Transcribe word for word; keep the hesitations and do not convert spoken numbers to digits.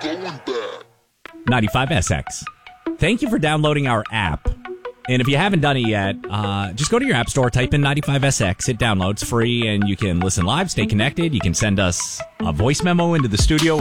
ninety-five S X. Thank you for downloading our app. And if you haven't done it yet, uh, just go to your app store, type in ninety-five S X. It downloads free, and you can listen live, stay connected. You can send us a voice memo into the studio